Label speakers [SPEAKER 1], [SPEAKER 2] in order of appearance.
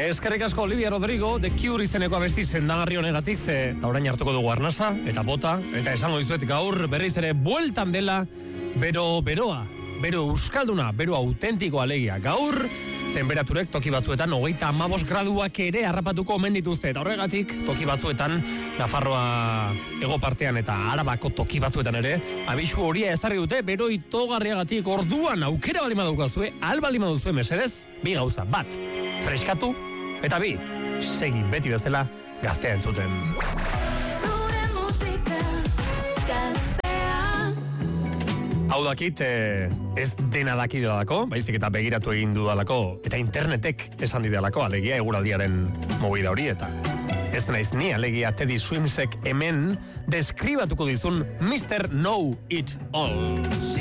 [SPEAKER 1] Eskerrik asko Olivia Rodrigo, The Cure izeneko abesti sendagarri honegatik, eta orain hartuko dugu arnasa, eta bota, eta esango dizuet gaur berriz ere bueltan dela beroa, bero euskalduna, bero autentikoa alegia. Gaur, temperaturek toki batzuetan 35 graduak ere harrapatuko omen dituzte, eta horregatik toki batzuetan Nafarroa hego partean eta Arabako toki batzuetan ere abisu horia ezarri dute bero itogarriagatik. Orduan aukera bali madukazue, bali maduzue mesedez, bi gauza, bat, freskatu, eta bi, segi beti bezala gaztea entzuten. Hau dakit, ez dena daki dudalako, baizik eta begiratu egin dudalako, eta internetek esan didalako, alegia eguraldiaren movida hori, eta ez naiz ni, alegia Teddy Swimsek hemen deskribatuko dizun Mr. Know It All.